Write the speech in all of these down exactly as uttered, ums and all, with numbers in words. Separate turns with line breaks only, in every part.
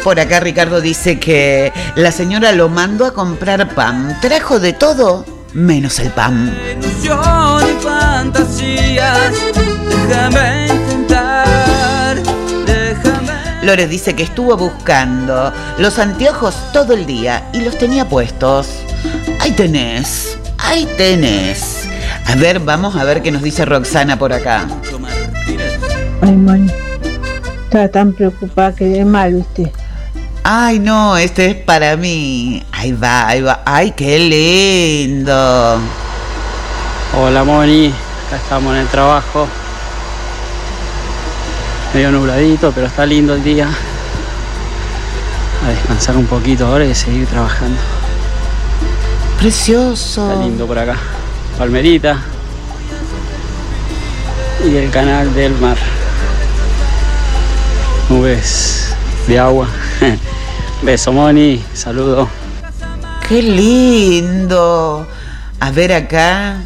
Por acá Ricardo dice que la señora lo mandó a comprar pan. Trajo de todo menos el pan.
Ilusión y fantasías, déjame intentar, déjame.
Lores dice que estuvo buscando los anteojos todo el día y los tenía puestos. Ahí tenés, ahí tenés. A ver, vamos a ver qué nos dice Roxana por acá.
Ay, man, estaba tan preocupada que de mal usted.
Ay, no, este es para mí. Ahí va, ahí va. Ay, qué lindo.
Hola, Moni. Acá estamos en el trabajo. Medio nubladito, pero está lindo el día. A descansar un poquito ahora y seguir trabajando.
Precioso.
Está lindo por acá. Palmerita. Y el canal del mar. Nubes de agua. Beso, Moni. Saludo.
Qué lindo. A ver acá.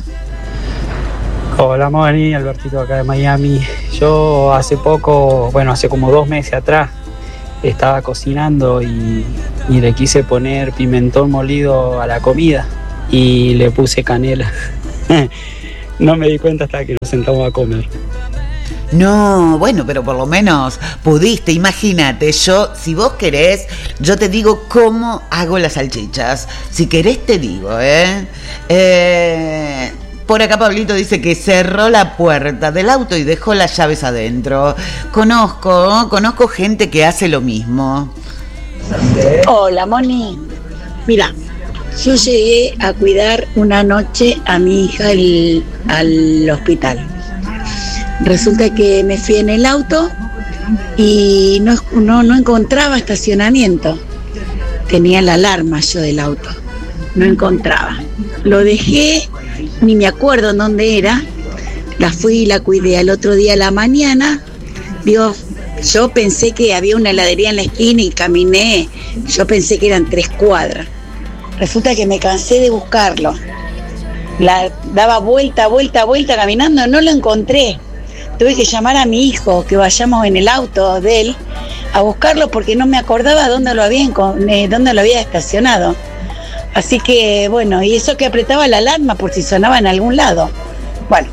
Hola, Moni. Albertito acá de Miami. Yo hace poco, bueno, hace como dos meses atrás, estaba cocinando y, y le quise poner pimentón molido a la comida y le puse canela. No me di cuenta hasta que nos sentamos a comer.
No, bueno, pero por lo menos pudiste, imagínate, yo, si vos querés, yo te digo cómo hago las salchichas. Si querés te digo, ¿eh? Eh... Por acá Pablito dice que cerró la puerta del auto y dejó las llaves adentro. Conozco, conozco gente que hace lo mismo.
Hola, Moni. Mira, yo llegué a cuidar una noche a mi hija el, al hospital. Resulta que me fui en el auto y no, no, no encontraba estacionamiento. Tenía la alarma yo del auto. No encontraba. Lo dejé, ni me acuerdo en dónde era. La fui y la cuidé al otro día a la mañana. Digo, yo pensé que había una heladería en la esquina y caminé. Yo pensé que eran tres cuadras. Resulta que me cansé de buscarlo. La daba vuelta, vuelta, vuelta caminando, no lo encontré. Tuve que llamar a mi hijo, que vayamos en el auto de él a buscarlo porque no me acordaba dónde lo había, eh, dónde lo había estacionado. Así que, bueno, y eso que apretaba la alarma por si sonaba en algún lado. Bueno,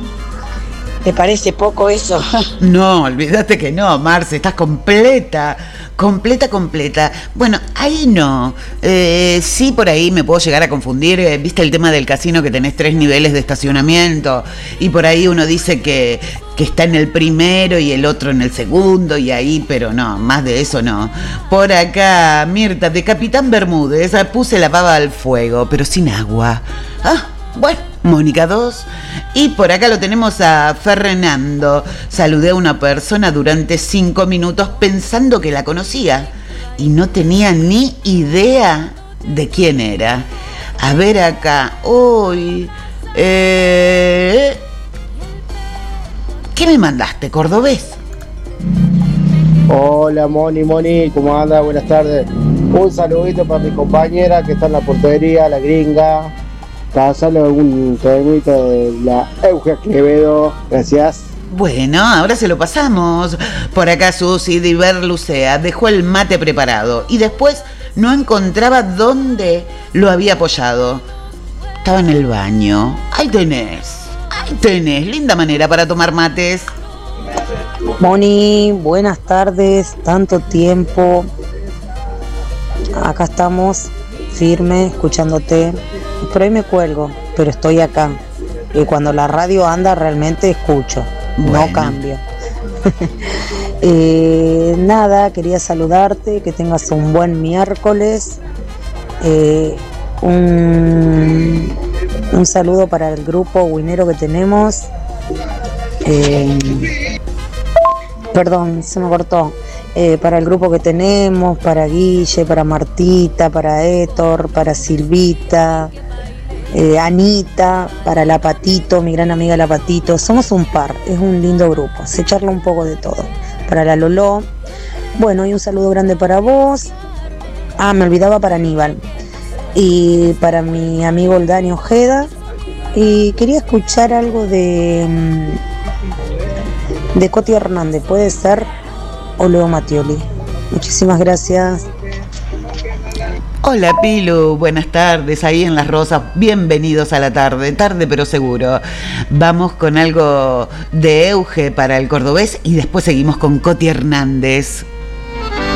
¿te parece poco eso?
No, olvídate que no, Marce, estás completa, completa, completa. Bueno, ahí no. Eh, sí, por ahí me puedo llegar a confundir. Eh, ¿Viste el tema del casino que tenés tres niveles de estacionamiento? Y por ahí uno dice que, que está en el primero y el otro en el segundo y ahí, pero no, más de eso no. Por acá, Mirta, de Capitán Bermúdez, puse la pava al fuego, pero sin agua. Ah, bueno, Mónica dos. Y por acá lo tenemos a Fernando. Saludé a una persona durante cinco minutos pensando que la conocía y no tenía ni idea de quién era. A ver acá, hoy... Eh... ¿Qué me mandaste, cordobés?
Hola, Moni, Moni, ¿cómo anda? Buenas tardes. Un saludito para mi compañera que está en la portería, la gringa. Pasarle algún temito de la Euge Quevedo. Gracias.
Bueno, ahora se lo pasamos. Por acá Susi de Iberlucea dejó el mate preparado y después no encontraba dónde lo había apoyado. Estaba en el baño. Ahí tenés. Ahí tenés. Linda manera para tomar mates.
Moni, buenas tardes. Tanto tiempo. Acá estamos, firme, escuchándote. Por ahí me cuelgo, pero estoy acá. Y cuando la radio anda realmente escucho. Bueno. No cambio. eh, nada, quería saludarte, que tengas un buen miércoles. Eh, un, un saludo para el grupo winero que tenemos. Eh, perdón, se me cortó. Eh, para el grupo que tenemos, para Guille, para Martita, para Héctor, para Silvita, eh, Anita, para la Patito, mi gran amiga la Patito. Somos un par, es un lindo grupo, se charla un poco de todo. Para la Lolo, bueno, y un saludo grande para vos. Ah, me olvidaba para Aníbal. Y para mi amigo el Dani Ojeda. Y quería escuchar algo de, de Coti Hernández, puede ser, o Leo Mattioli. Muchísimas gracias.
Hola Pilu, buenas tardes, ahí en Las Rosas, bienvenidos a la tarde, tarde pero seguro. Vamos con algo de Euge para el cordobés y después seguimos con Coti Hernández.